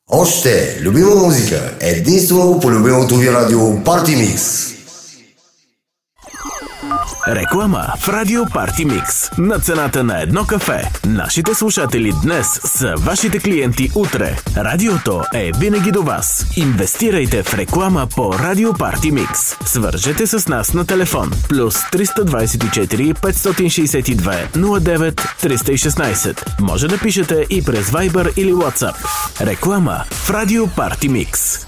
Още любима музика, единствено по любимото ви радио Party Mix. Реклама в Радио Party Mix. На цената на едно кафе. Нашите слушатели днес са вашите клиенти утре. Радиото е винаги до вас. Инвестирайте в реклама по Радио Party Mix. Свържете с нас на телефон плюс 324 562 09 316. Може да пишете и през Viber или WhatsApp. Реклама в Радио Party Mix.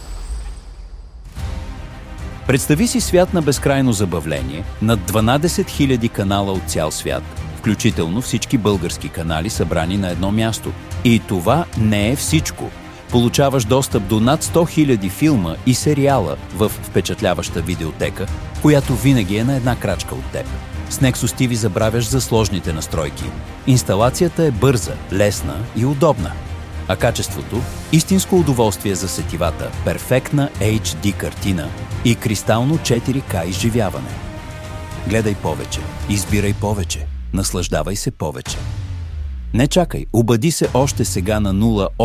Представи си свят на безкрайно забавление, над 12 000 канала от цял свят, включително всички български канали събрани на едно място. И това не е всичко. Получаваш достъп до над 100 000 филма и сериала в впечатляваща видеотека, която винаги е на една крачка от теб. С Nexus TV забравяш за сложните настройки. Инсталацията е бърза, лесна и удобна. А качеството – истинско удоволствие за сетивата, перфектна HD картина и кристално 4K изживяване. Гледай повече, избирай повече, наслаждавай се повече. Не чакай, обади се още сега на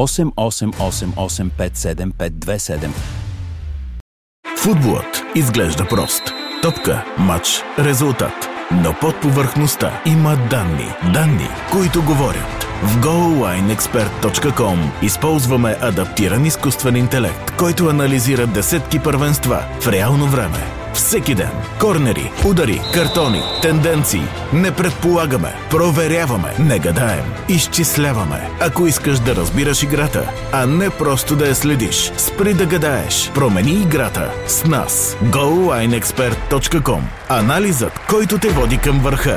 0888857527. Футболът изглежда прост. Топка, мач, резултат. Но под повърхността има данни, които говорят. В goallineexpert.com използваме адаптиран изкуствен интелект, който анализира десетки първенства в реално време. Всеки ден. Корнери, удари, картони, тенденции. Не предполагаме, проверяваме, не гадаем, изчисляваме. Ако искаш да разбираш играта, а не просто да я следиш, спри да гадаеш. Промени играта с нас. goallineexpert.com. Анализът, който те води към върха.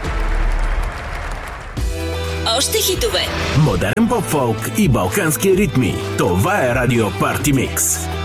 Още хитове. Модерен поп-фолк и балкански ритми. Това е Радио Party Mix.